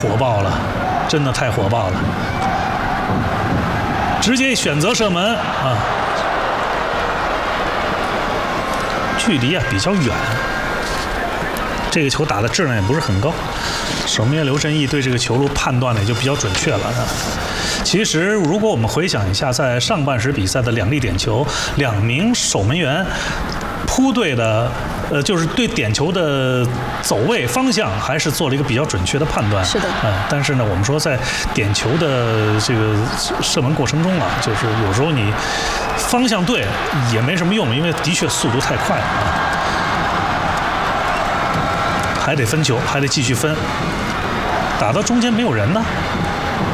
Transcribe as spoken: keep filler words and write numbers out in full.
火爆了，真的太火爆了，直接选择射门啊，距离啊比较远，这个球打的质量也不是很高，守门员刘振义对这个球路判断的也就比较准确了啊。其实，如果我们回想一下，在上半时比赛的两粒点球，两名守门员扑对的，呃，就是对点球的走位方向，还是做了一个比较准确的判断。 是的。 嗯、呃，但是呢，我们说在点球的这个射门过程中啊，就是有时候你方向对也没什么用，因为的确速度太快了啊，还得分球，还得继续分，打到中间没有人呢。